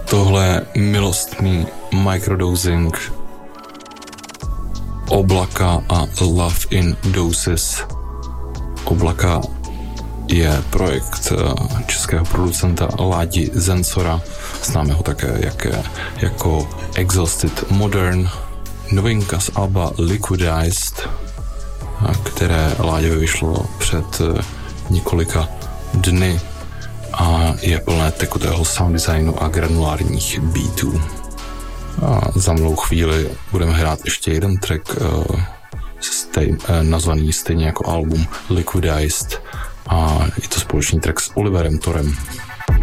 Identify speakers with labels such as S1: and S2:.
S1: Tohle milostný microdosing Oblaka a Love in Doses. Oblaka je projekt českého producenta Ládi Zensora, známého také jako Exhausted Modern. Novinka z alba Liquidized, které Láďovi vyšlo před několika dny a je plné tekutého sound designu a granulárních beatů. A za malou chvíli budeme hrát ještě jeden track nazvaný stejně jako album Liquidized a je to společný track s Oliverem Torem.